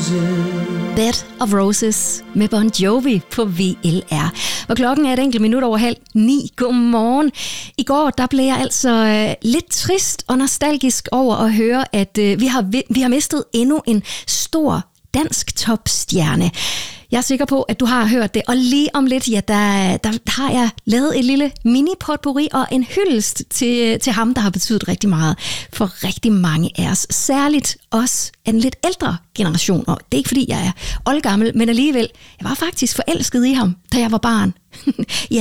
Bed of Roses med Bon Jovi på VLR. Og klokken er et enkelt minut over 8:30. Godmorgen. I går der blev jeg altså lidt trist og nostalgisk over at høre, at vi har mistet endnu en stor dansk topstjerne. Jeg er sikker på, at du har hørt det, og lige om lidt, ja, der har jeg lavet et lille mini-potpourri og en hyldest til ham, der har betydet rigtig meget for rigtig mange af os. Særligt os af en lidt ældre generation, og det er ikke fordi, jeg er oldgammel, men alligevel, jeg var faktisk forelsket i ham, da jeg var barn. Ja,